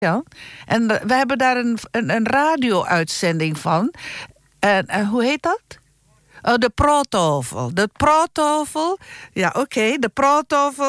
Ja. En we hebben daar een radio-uitzending van. En hoe heet dat? Oh, de praattafel. De praattafel. Ja, oké. De praattafel.